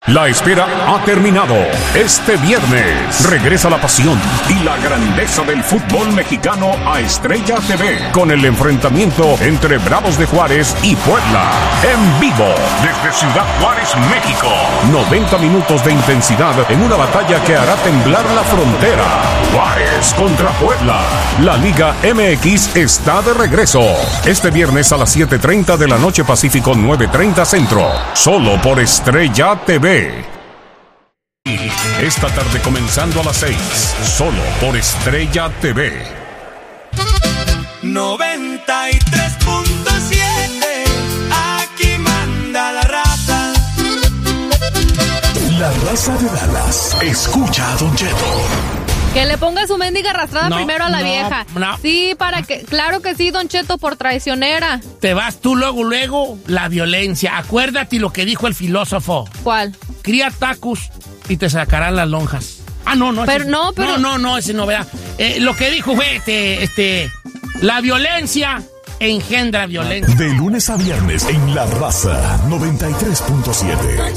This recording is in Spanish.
La espera ha terminado. Este viernes regresa la pasión y la grandeza del fútbol mexicano a Estrella TV con el enfrentamiento entre Bravos de Juárez y Puebla. En vivo desde Ciudad Juárez, México. 90 minutos de intensidad en una batalla que hará temblar la frontera. Juárez contra Puebla. La Liga MX está de regreso. Este viernes a las 7:30 de la noche Pacífico, 9:30 Centro. Solo por Estrella TV. Esta tarde comenzando a las 6, solo por Estrella TV. 93.7, aquí manda la raza. La raza de Dallas, escucha a Don Cheto. Que le ponga su mendiga arrastrada primero a la vieja. No. Sí, para que... Claro que sí, Don Cheto, por traicionera. Te vas tú luego, la violencia. Acuérdate lo que dijo el filósofo. ¿Cuál? Cría tacos y te sacarán las lonjas. Ah, no. Pero ese, no, pero... No, ese no, ¿verdad? Lo que dijo fue, la violencia engendra violencia. De lunes a viernes en La Raza 93.7.